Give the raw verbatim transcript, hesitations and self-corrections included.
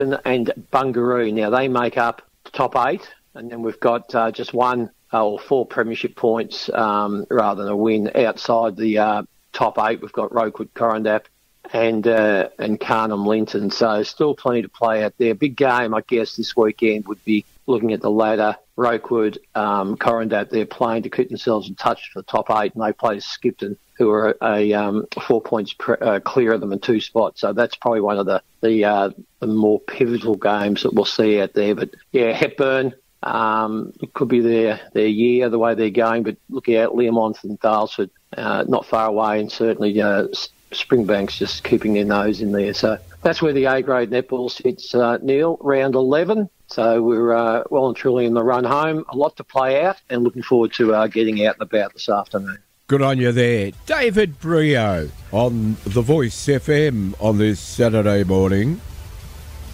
and Bungaroo. Now, they make up the top eight, and then we've got uh, just one uh, or four premiership points um, rather than a win outside the uh, top eight. We've got Rokewood, Corondap, and uh, and Carnham Linton. So still plenty to play out there. Big game, I guess, this weekend would be looking at the ladder. Rokewood, um, Corondap, they're playing to keep themselves in touch for the top eight, and they play Skipton, who are a um, four points pre- uh, clear of them in two spots. So that's probably one of the the, uh, the more pivotal games that we'll see out there. But yeah, Hepburn, um, it could be their their year the way they're going. But look out, Learmonth and Dalesford, uh, not far away, and certainly uh, Springbank's just keeping their nose in there. So that's where the A grade netball sits, uh, Neil, round eleven. So we're uh, well and truly in the run home. A lot to play out, and looking forward to uh, getting out and about this afternoon. Good on you there. David Brio on The Voice F M on this Saturday morning.